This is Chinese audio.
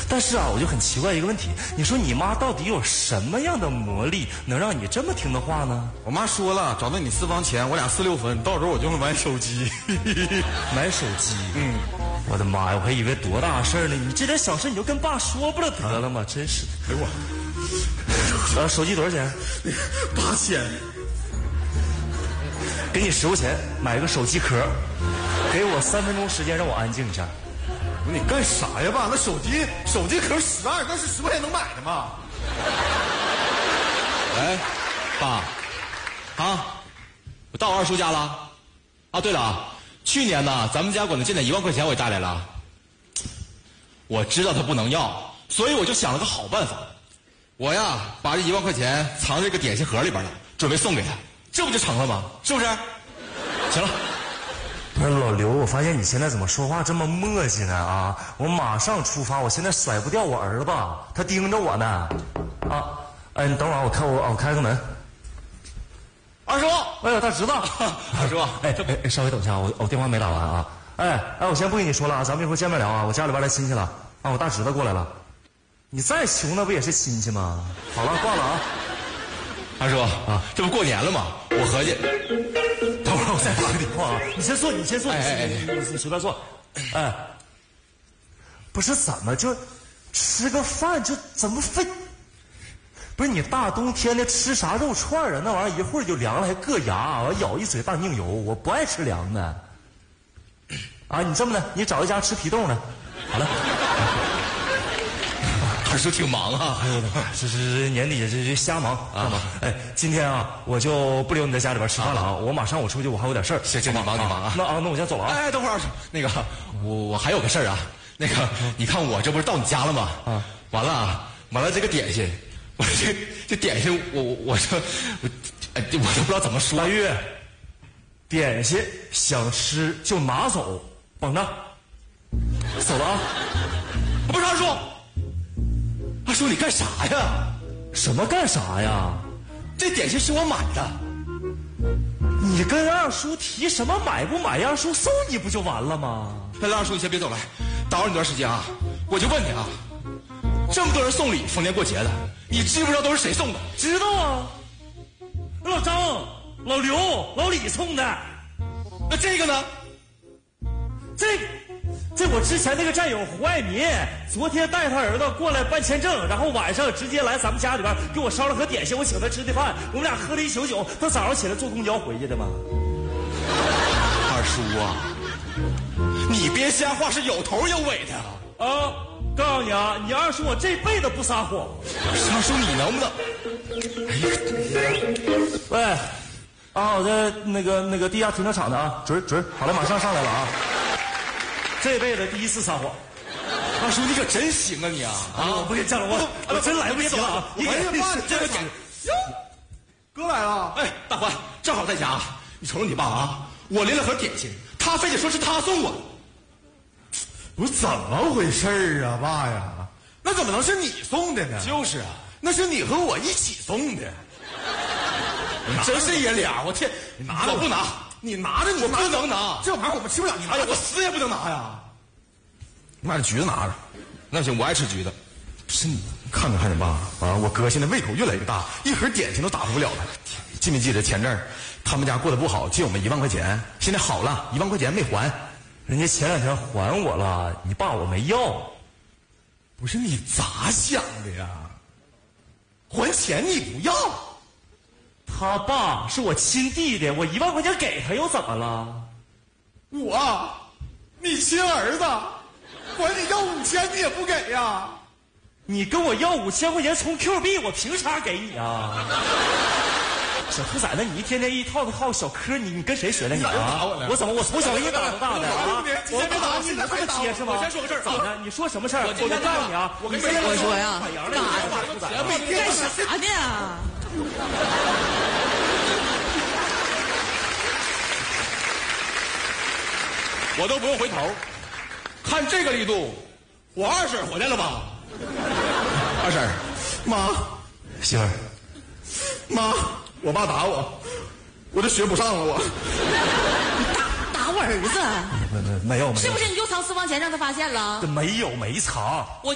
但是啊，我就很奇怪一个问题，你说你妈到底有什么样的魔力，能让你这么听的话呢？ 我妈说了，找到你私房钱，我俩4、6分，到时候我就会买手机。 买手机？我的妈呀，我还以为多大事呢，你这点小事你就跟爸说不了得了吗？真是的。 哎呦我， 手机多少钱 ？8000。 给你10块钱买个手机壳，给我3分钟时间让我安静一下。 你干啥呀，爸？那手机壳12，那是10块钱能买的吗？ 喂，爸，我到我二叔家了。啊，对了啊，去年呢，咱们家管他借那1万块钱我也带来了。我知道他不能要，所以我就想了个好办法，我呀把这1万块钱藏这个点心盒里边了，准备送给他，这不就成了吗？是不是？行了。 不是老刘，我发现你现在怎么说话这么磨叽呢啊！我马上出发，我现在甩不掉我儿子，他盯着我呢。啊，哎，你等会儿，我开个门。 二叔， 哎呦，大侄子， 二叔， 哎，稍微等一下，我电话没打完啊。哎，我先不跟你说了啊，咱们一会儿见面聊啊。我家里边来亲戚了啊，我大侄子过来了。你再穷那不也是亲戚吗？好了，挂了啊。 二叔啊，这不过年了吗？我合计。 等会儿我再打个电话啊！你先坐，你随便坐。哎，不是怎么就吃个饭就怎么费？不是你大冬天的吃啥肉串啊？那玩意儿一会儿就凉了，还硌牙，我咬一嘴大宁油，我不爱吃凉的。啊，你这么的，你找一家吃皮冻的。好了。 二叔挺忙啊， 是年底这瞎忙啊！哎，今天啊，我就不留你在家里边吃饭了啊！我马上我出去，我还有点事儿。 行，你忙啊！ 那我先走了啊！ 哎，等会儿二叔，那个我还有个事儿啊，那个你看我这不是到你家了吗？啊，完了这个点心，我这点心我都不知道怎么说。 大玉，点心想吃就拿走，绑着，走了啊！ 不是二叔。二叔，你干啥呀？ 什么干啥呀？ 这点心是我买的。 你跟二叔提什么买不买？二叔送你不就完了吗？ 来，二叔，你先别走来，打扰你段时间啊。我就问你啊，这么多人送礼，逢年过节的，你知不知道都是谁送的？ 知道啊，老张、老刘、老李送的。 那这个呢？ 这我之前那个战友胡爱民，昨天带他儿子过来办签证，然后晚上直接来咱们家里边给我烧了盒点心，我请他吃的饭，我们俩喝了一宿酒，他早上起来坐公交回去的嘛。 二叔啊，你别瞎话，是有头有尾的啊！告诉你啊，你二叔我这辈子不撒谎。 二叔你能不能？ 喂，啊，我在那个地下停车场的啊，准，好了，马上上来了啊。这辈子第一次撒谎。 二叔你可真行啊你啊！ 我不跟你犟了，我真来不及了啊！ 我爸这个点哟，哥来了。 哎，大欢正好在家，你瞅瞅你爸啊，我拎了盒点心，他非得说是他送我。 不是怎么回事啊，爸呀？那怎么能是你送的呢？ 就是啊， 那是你和我一起送的。 真是爷俩，我天！ 你拿着我不拿， 你拿着， 我不能拿， 这玩意儿我们吃不了。你拿着， 我死也不能拿呀！ 你把这橘子拿着。 那行，我爱吃橘子。 不是你看着爸啊，我哥现在胃口越来越大，一盒点心都打发不了了。记没记得前阵儿他们家过得不好，借我们1万块钱，现在好了，1万块钱没还， 人家前2天还我了，你爸我没要。 不是你咋想的呀？还钱你不要？ 他爸是我亲弟弟，我1万块钱给他又怎么了？ 你亲儿子，管你要5000你也不给呀？ 你跟我要5000块钱充 Q 币，我凭啥给你啊？小兔崽子，你一天天一套小嗑，你跟谁学的你啊？我怎么我从小给你打到大的啊？我不打你能这么结实吗？ 我先说个事儿， 怎么的？你说什么事儿？我告诉你啊， 我跟你说呀， 干啥呢？ 我都不用回头，看这个力度，我二婶回来了吧？二婶， 妈， 媳妇儿， 妈，我爸打我，我这学不上了，我。 打我儿子？ 没有， 是不是你又藏私房钱让他发现了？ 没有，没藏。